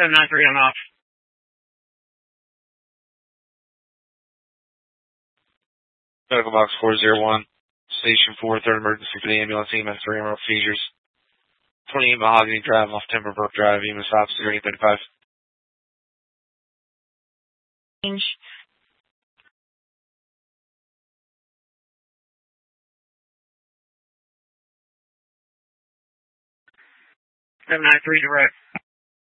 793 on off. Medical box 401, station 4, third emergency for the ambulance, EMS 3 emerald seizures. 28 Mahogany Drive off Timberbrook Drive, EMS officer 835. Change. Seven nine three direct.